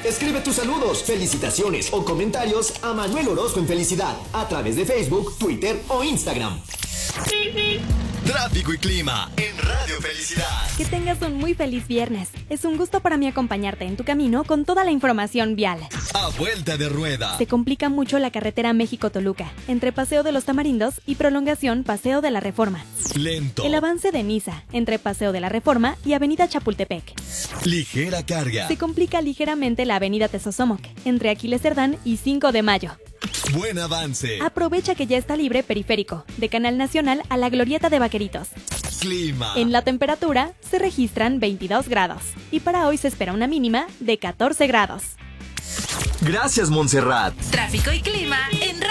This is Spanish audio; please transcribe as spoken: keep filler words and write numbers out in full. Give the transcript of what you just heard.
Escribe tus saludos, felicitaciones o comentarios a Manuel Orozco en Felicidad a través de Facebook, Twitter o Instagram. Tráfico y clima en Radio Felicidad. Que tengas un muy feliz viernes. Es un gusto para mí acompañarte en tu camino con toda la información vial. A vuelta de rueda. Se complica mucho la carretera México-Toluca, entre Paseo de los Tamarindos y prolongación Paseo de la Reforma. Lento. El avance de Niza, entre Paseo de la Reforma y Avenida Chapultepec. Ligera carga. Se complica ligeramente la Avenida Tezosomoc, entre Aquiles Cerdán y cinco de mayo. Buen avance. Aprovecha que ya está libre Periférico, de Canal Nacional a la Glorieta de Vaqueritos. Clima. En la temperatura se registran veintidós grados y para hoy se espera una mínima de catorce grados. Gracias, Montserrat. Tráfico y clima en